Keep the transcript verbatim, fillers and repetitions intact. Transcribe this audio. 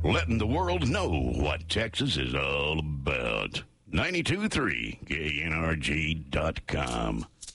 letting the world know what Texas is all about. ninety-two point three K N R G dot com.